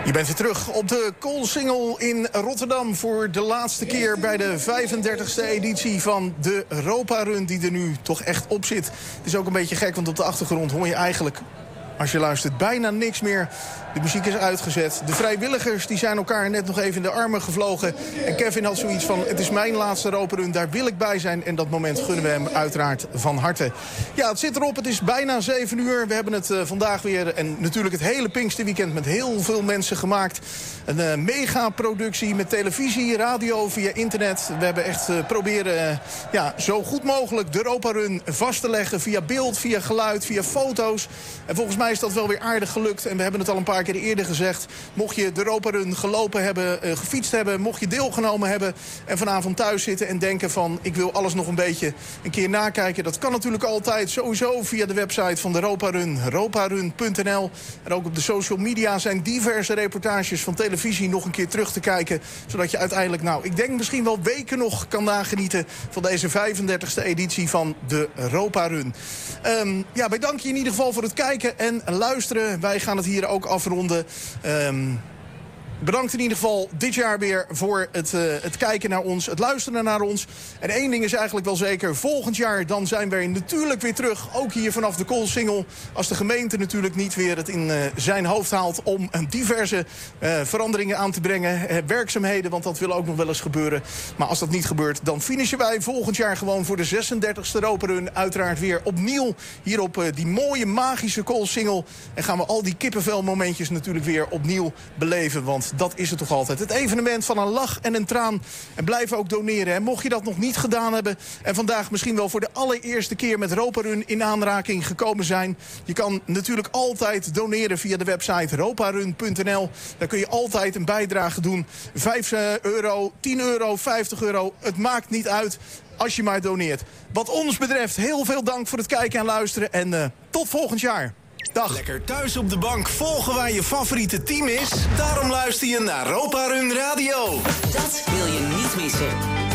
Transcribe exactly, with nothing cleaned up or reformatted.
Je bent weer terug op de Koolsingel in Rotterdam voor de laatste keer bij de vijfendertigste editie van de Europa Run die er nu toch echt op zit. Het is ook een beetje gek, want op de achtergrond hoor je eigenlijk, als je luistert, bijna niks meer. De muziek is uitgezet. De vrijwilligers die zijn elkaar net nog even in de armen gevlogen. En Kevin had zoiets van, het is mijn laatste Europa Run, daar wil ik bij zijn. En dat moment gunnen we hem uiteraard van harte. Ja, het zit erop, het is bijna zeven uur. We hebben het uh, vandaag weer, en natuurlijk het hele Pinksterweekend met heel veel mensen gemaakt. Een uh, megaproductie met televisie, radio, via internet. We hebben echt uh, proberen uh, ja, zo goed mogelijk de Europa Run vast te leggen. Via beeld, via geluid, via foto's. En volgens mij is dat wel weer aardig gelukt. En we hebben het al een paar keer eerder gezegd. Mocht je de Europa Run gelopen hebben, uh, gefietst hebben, mocht je deelgenomen hebben en vanavond thuis zitten en denken van, ik wil alles nog een beetje een keer nakijken. Dat kan natuurlijk altijd sowieso via de website van de Europa Run, roparun punt n l. En ook op de social media zijn diverse reportages van televisie nog een keer terug te kijken. Zodat je uiteindelijk, nou, ik denk misschien wel weken nog kan nagenieten van deze vijfendertigste editie van de Europa Run. Um, ja, wij danken je in ieder geval voor het kijken en luisteren. Wij gaan het hier ook afronden. Um, Bedankt in ieder geval dit jaar weer voor het, uh, het kijken naar ons, het luisteren naar ons. En één ding is eigenlijk wel zeker, volgend jaar dan zijn wij natuurlijk weer terug. Ook hier vanaf de Koolsingel. Als de gemeente natuurlijk niet weer het in uh, zijn hoofd haalt om uh, diverse uh, veranderingen aan te brengen. Uh, werkzaamheden, want dat wil ook nog wel eens gebeuren. Maar als dat niet gebeurt, dan finishen wij volgend jaar gewoon voor de zesendertigste Europa Run. Uiteraard weer opnieuw hier op uh, die mooie magische Koolsingel. En gaan we al die kippenvelmomentjes natuurlijk weer opnieuw beleven. Want dat is het toch altijd. Het evenement van een lach en een traan. En blijf ook doneren. En mocht je dat nog niet gedaan hebben en vandaag misschien wel voor de allereerste keer met Europa Run in aanraking gekomen zijn. Je kan natuurlijk altijd doneren via de website roparun punt n l. Daar kun je altijd een bijdrage doen. vijf euro, tien euro, vijftig euro. Het maakt niet uit als je maar doneert. Wat ons betreft heel veel dank voor het kijken en luisteren. En uh, tot volgend jaar. Dag. Lekker thuis op de bank volgen waar je favoriete team is? Daarom luister je naar Europa Run Radio. Dat wil je niet missen.